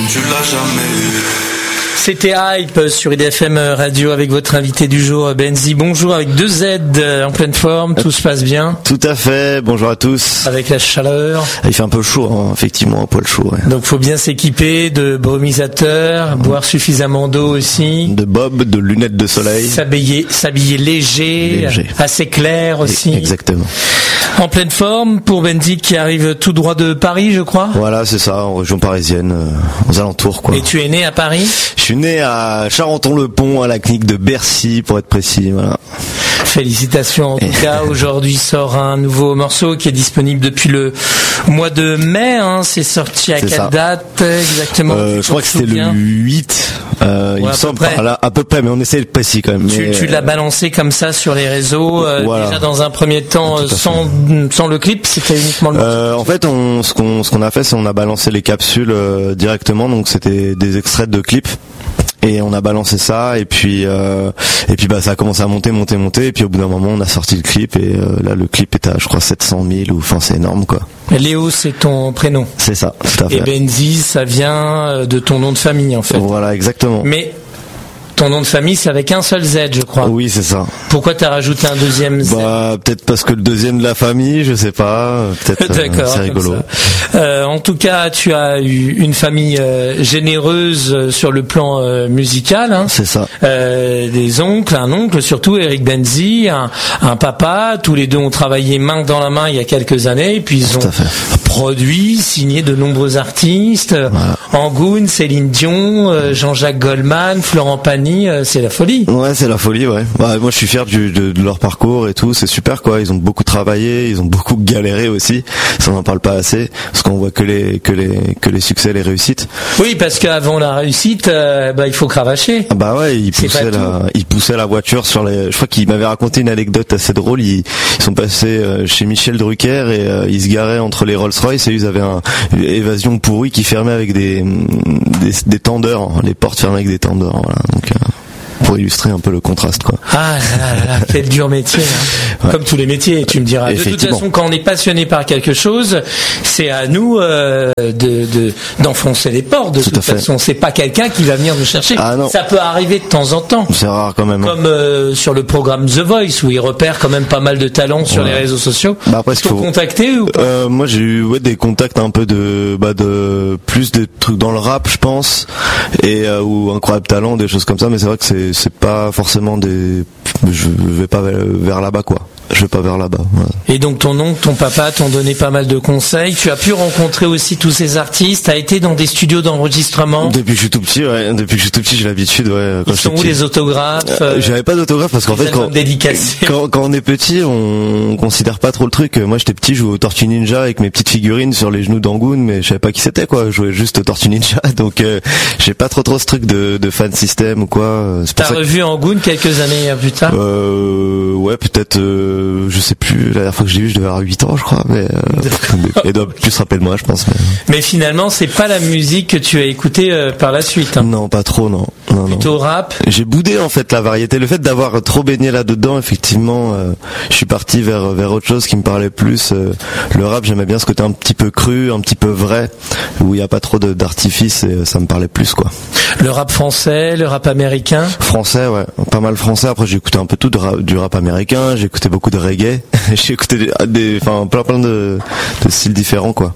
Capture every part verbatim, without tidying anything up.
tu l'as jamais eu. C'était Hype sur I D F M Radio avec votre invité du jour, Benzi. Bonjour, avec deux Z en pleine forme, tout se passe bien? Tout à fait, bonjour à tous. Avec la chaleur. Il fait un peu chaud, hein, effectivement, un poil chaud. Ouais. Donc faut bien s'équiper de brumisateurs, mmh. boire suffisamment d'eau aussi. De bob, de lunettes de soleil. S'habiller, s'habiller léger, léger, assez clair aussi. Exactement. En pleine forme pour Benzi qui arrive tout droit de Paris, je crois. Voilà, c'est ça, en région parisienne, euh, aux alentours, quoi. Et tu es né à Paris? Je suis né à Charenton-le-Pont, à la clinique de Bercy, pour être précis, voilà. Félicitations en tout cas. Aujourd'hui sort un nouveau morceau qui est disponible depuis le mois de mai. Hein. C'est sorti à c'est quelle ça. date exactement? euh, Je crois que c'était le huit. Euh, ouais, il me semble par là, à peu près, mais on essaie de précis quand même. Tu, mais, tu l'as euh... balancé comme ça sur les réseaux. Euh, voilà. Déjà dans un premier temps, sans, sans le clip, c'était uniquement le morceau. Euh, en fait, on, ce qu'on ce qu'on a fait, c'est on a balancé les capsules euh, directement. Donc c'était des extraits de clips. Et on a balancé ça et puis euh, et puis bah ça a commencé à monter monter monter et puis au bout d'un moment on a sorti le clip et euh, là le clip est à je crois sept cent mille ou enfin c'est énorme quoi. Léo c'est ton prénom. C'est ça, tout à fait. Et Benzi ça vient de ton nom de famille en fait. Voilà exactement. Mais ton nom de famille, c'est avec un seul Z, je crois. Oui, c'est ça. Pourquoi t'as rajouté un deuxième Z? Bah, peut-être parce que le deuxième de la famille, je sais pas. Peut-être. D'accord. Euh, c'est rigolo. Euh, en tout cas, tu as eu une famille euh, généreuse sur le plan euh, musical. Hein. C'est ça. Euh, des oncles, un oncle surtout, Eric Benzi, un, un papa. Tous les deux ont travaillé main dans la main il y a quelques années, et puis ils ont produit, signé de nombreux artistes. Voilà. Angoune, Céline Dion, euh, Jean-Jacques Goldman, Florent Pagny. C'est la folie. Ouais, c'est la folie, ouais. Bah, moi, je suis fier du, de, de leur parcours et tout. C'est super, quoi. Ils ont beaucoup travaillé, ils ont beaucoup galéré aussi. Ça, on n'en parle pas assez, parce qu'on voit que les que les que les succès, les réussites. Oui, parce qu'avant la réussite, euh, bah il faut cravacher. Ah bah ouais, ils poussaient la, ils poussaient la voiture sur les. Je crois qu'ils m'avaient raconté une anecdote assez drôle. Ils, ils sont passés chez Michel Drucker et euh, ils se garaient entre les Rolls-Royce et ils avaient un, une évasion pourrie qui fermait avec des des, des tendeurs, les portes fermées avec des tendeurs. Voilà. Donc euh, pour illustrer un peu le contraste, quoi. Ah là là là, quel dur métier, hein. Ouais. Comme tous les métiers, tu me diras. De toute façon, quand on est passionné par quelque chose, c'est à nous euh, de, de d'enfoncer les portes. De Tout toute façon, c'est pas quelqu'un qui va venir nous chercher. Ah, non. Ça peut arriver de temps en temps. C'est rare quand même. Hein. Comme euh, sur le programme The Voice où ils repèrent quand même pas mal de talents sur ouais. les réseaux sociaux. Bah après, faut contacter ou pas euh, Moi, j'ai eu ouais, des contacts un peu de bah de plus des trucs dans le rap, je pense, et euh, ou Incroyable Talent, des choses comme ça. Mais c'est vrai que c'est c'est pas forcément des. Je vais pas vers là-bas, quoi. Je vais pas vers là-bas. Ouais. Et donc ton oncle, ton papa t'ont donné pas mal de conseils. Tu as pu rencontrer aussi tous ces artistes. T'as été dans des studios d'enregistrement. Depuis que je suis tout petit, ouais. Depuis que je suis tout petit, j'ai l'habitude, ouais. Quand Ils sont où les autographes euh, J'avais pas d'autographe parce qu'en fait, quand, quand quand on est petit, on, on considère pas trop le truc. Moi, j'étais petit, je jouais aux Tortues Ninja avec mes petites figurines sur les genoux d'Angoune, mais je savais pas qui c'était, quoi. Je jouais juste aux Tortues Ninja, donc euh, j'ai pas trop trop ce truc de, de fan system ou quoi. T'as revu que... Angoune quelques années plus tard. Euh, ouais, peut-être. Euh, je sais plus, la dernière fois que je l'ai vu, je devais avoir huit ans, je crois, mais euh, et doit plus se rappeler de moi, je pense. Mais, mais finalement, c'est pas la musique que tu as écoutée euh, par la suite. Hein. Non, pas trop, non. non Plutôt non. rap. J'ai boudé en fait la variété. Le fait d'avoir trop baigné là-dedans, effectivement, euh, je suis parti vers vers autre chose qui me parlait plus. Euh, le rap, j'aimais bien ce côté un petit peu cru, un petit peu vrai, où il y a pas trop de, d'artifice et ça me parlait plus, quoi. Le rap français, le rap américain. Français, ouais, pas mal français. Après, j'ai écouté un peu tout de rap, du rap américain. J'ai écouté beaucoup de reggae. J'ai écouté des, des, enfin, plein, plein de, de styles différents, quoi.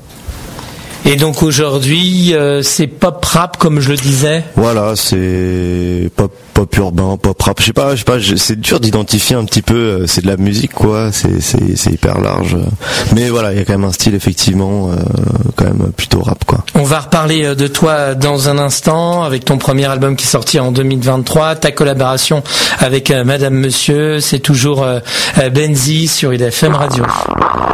Et donc aujourd'hui, euh, c'est pop rap comme je le disais. Voilà, c'est pop, pop urbain, pop rap. Je sais pas, je sais pas. Je, c'est dur d'identifier un petit peu. C'est de la musique, quoi. C'est, c'est, c'est hyper large. Mais voilà, il y a quand même un style effectivement, euh, quand même plutôt rap, quoi. On va reparler de toi dans un instant avec ton premier album qui est sorti en deux mille vingt-trois, ta collaboration avec euh, Madame Monsieur. C'est toujours euh, Benzi sur I D F M Radio.